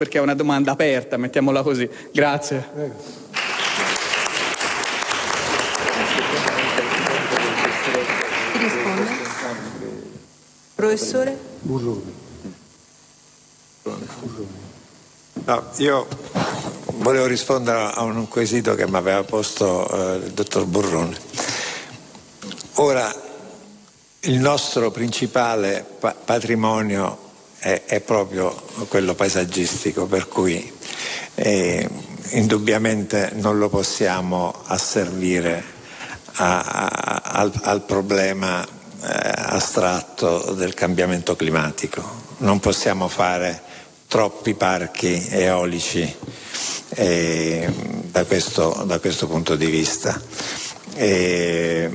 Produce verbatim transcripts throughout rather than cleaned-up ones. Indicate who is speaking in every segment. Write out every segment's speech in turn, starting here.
Speaker 1: perché è una domanda aperta, mettiamola così. Grazie.
Speaker 2: Prego.
Speaker 3: Chi risponde? Professore?
Speaker 2: Burroni.
Speaker 4: No, io volevo rispondere a un quesito che mi aveva posto eh, il dottor Burroni. Ora, il nostro principale pa- patrimonio è, è proprio quello paesaggistico, per cui eh, indubbiamente non lo possiamo asservire a, a, al, al problema eh, astratto del cambiamento climatico. Non possiamo fare troppi parchi eolici eh, da, questo, da questo punto di vista. E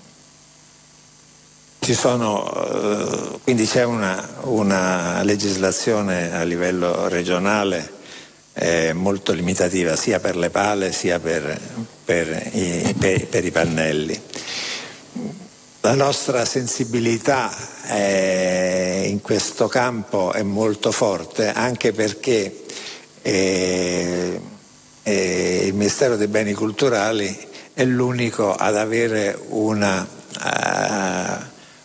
Speaker 4: ci sono, eh, quindi c'è una, una legislazione a livello regionale eh, molto limitativa sia per le pale sia per, per, i, per, per i pannelli. La nostra sensibilità eh, in questo campo è molto forte, anche perché eh, eh, il Ministero dei Beni Culturali è l'unico ad avere una uh,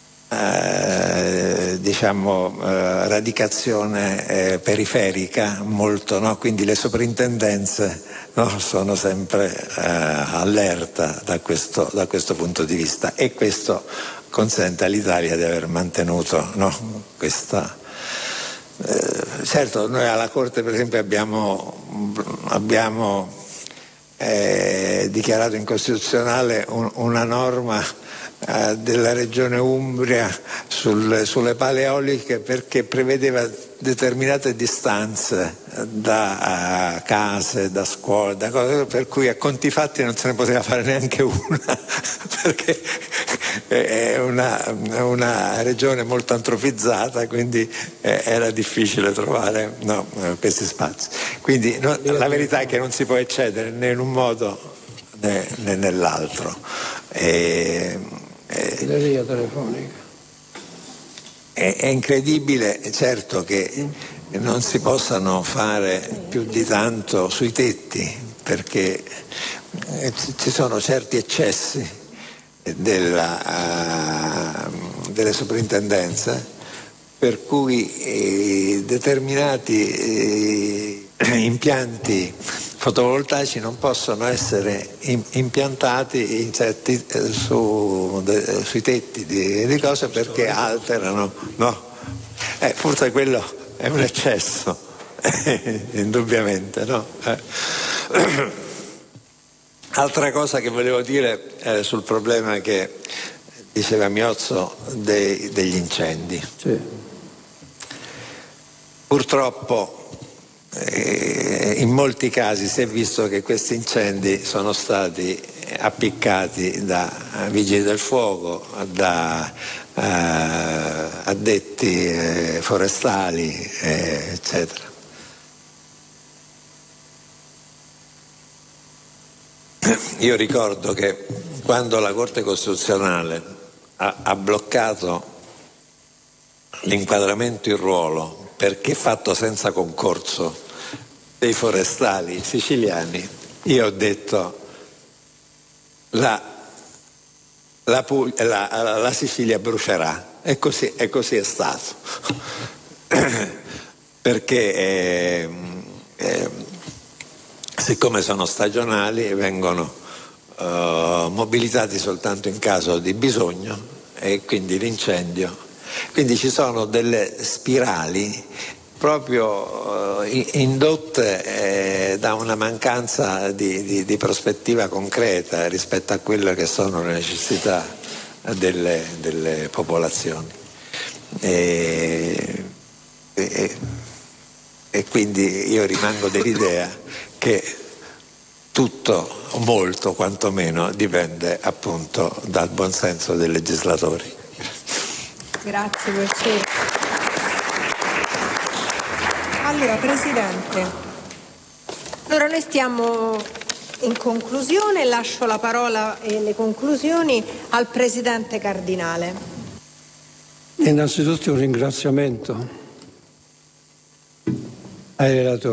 Speaker 4: uh, diciamo uh, radicazione eh, periferica molto, no? Quindi le soprintendenze, no, sono sempre uh, allerta da questo, da questo punto di vista, e questo consente all'Italia di aver mantenuto, no, questa. Eh, certo, noi alla Corte per esempio abbiamo, abbiamo eh, dichiarato incostituzionale un, una norma eh, della Regione Umbria sul, sulle pale eoliche, perché prevedeva determinate distanze da uh, case, da scuole, da cose, per cui a conti fatti non se ne poteva fare neanche una perché è una, una regione molto antropizzata, quindi eh, era difficile trovare, no, questi spazi. Quindi no, la verità è che non si può eccedere né in un modo né, né nell'altro. E, e,
Speaker 2: La via telefonica.
Speaker 4: È, è incredibile, certo, che non si possano fare più di tanto sui tetti, perché eh, ci sono certi eccessi della, uh, delle soprintendenze, per cui eh, determinati eh, impianti fotovoltaici non possono essere in, impiantati in certi, eh, su, de, sui tetti di, di cose, perché alterano, no? Eh, forse quello è un eccesso, indubbiamente, no? Eh. Altra cosa che volevo dire eh, sul problema che diceva Miozzo dei, degli incendi.
Speaker 2: Sì.
Speaker 4: Purtroppo eh, in molti casi si è visto che questi incendi sono stati appiccati da vigili del fuoco, da eh, addetti eh, forestali, eh, eccetera. Io ricordo che quando la Corte Costituzionale ha, ha bloccato l'inquadramento in ruolo perché fatto senza concorso dei forestali siciliani, io ho detto la, la, la, la Sicilia brucerà, e così, e così è stato perché eh, eh, siccome sono stagionali vengono uh, mobilitati soltanto in caso di bisogno, e quindi l'incendio. Quindi ci sono delle spirali proprio uh, indotte eh, da una mancanza di, di, di prospettiva concreta rispetto a quelle che sono le necessità delle, delle popolazioni. E, e, e quindi io rimango dell'idea che tutto, o molto quantomeno, dipende appunto dal buonsenso dei legislatori.
Speaker 3: Grazie professore. Allora Presidente, allora noi stiamo in conclusione, lascio la parola e le conclusioni al Presidente Cardinale.
Speaker 2: Innanzitutto un ringraziamento
Speaker 4: Ai relatori.